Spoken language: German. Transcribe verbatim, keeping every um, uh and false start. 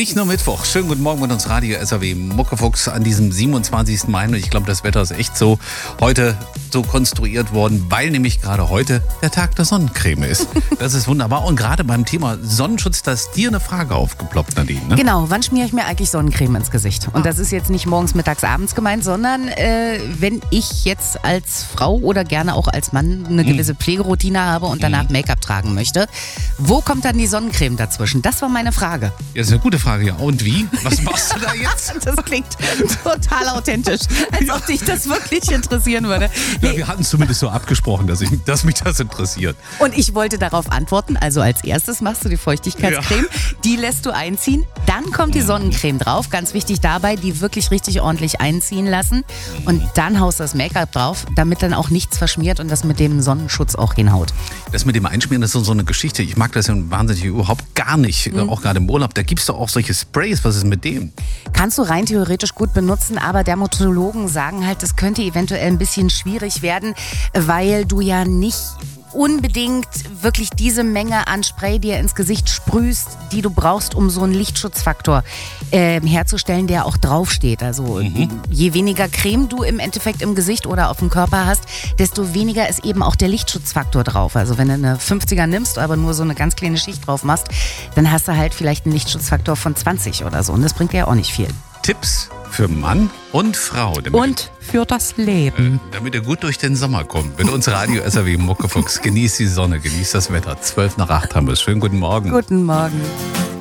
Nicht nur Mittwoch. Schönen guten Morgen mit uns Radio S R W Muckefuchs an diesem siebenundzwanzigsten Mai. Und ich glaube, das Wetter ist echt so heute so konstruiert worden, weil nämlich gerade heute der Tag der Sonnencreme ist. Das ist wunderbar. Und gerade beim Thema Sonnenschutz, da ist dir eine Frage aufgeploppt, Nadine. Ne? Genau, wann schmiere ich mir eigentlich Sonnencreme ins Gesicht? Und das ist jetzt nicht morgens, mittags, abends gemeint, sondern äh, wenn ich jetzt als Frau oder gerne auch als Mann eine gewisse Pflegeroutine habe und danach Make-up tragen möchte. Wo kommt dann die Sonnencreme dazwischen? Das war meine Frage. Ja, das ist eine gute Frage. Ja, und wie? Was machst du da jetzt? Das klingt total authentisch, als ob dich das wirklich interessieren würde. Ja, wir hatten es zumindest so abgesprochen, dass, ich, dass mich das interessiert. Und ich wollte darauf antworten, also als erstes machst du die Feuchtigkeitscreme, ja. Die lässt du einziehen, dann kommt die Sonnencreme drauf, ganz wichtig dabei, die wirklich richtig ordentlich einziehen lassen und dann haust du das Make-up drauf, damit dann auch nichts verschmiert und das mit dem Sonnenschutz auch hinhaut. Das mit dem Einschmieren, das ist so eine Geschichte, ich mag das ja wahnsinnig überhaupt gar nicht, mhm. auch gerade im Urlaub, da gibt es doch auch solche Sprays, was ist mit dem? Kannst du rein theoretisch gut benutzen, aber Dermatologen sagen halt, das könnte eventuell ein bisschen schwierig werden, weil du ja nicht unbedingt wirklich diese Menge an Spray dir ins Gesicht sprühst, die du brauchst, um so einen Lichtschutzfaktor äh, herzustellen, der auch draufsteht. Also mhm. je weniger Creme du im Endeffekt im Gesicht oder auf dem Körper hast, desto weniger ist eben auch der Lichtschutzfaktor drauf. Also wenn du eine fünfziger nimmst, aber nur so eine ganz kleine Schicht drauf machst, dann hast du halt vielleicht einen Lichtschutzfaktor von zwanzig oder so. Und das bringt dir ja auch nicht viel. Tipps für Mann und Frau. Und für das Leben. Äh, damit ihr gut durch den Sommer kommt. Mit uns Radio S R W Muckefuchs. Genießt die Sonne, genießt das Wetter. zwölf nach acht haben wir es. Schönen guten Morgen. Guten Morgen.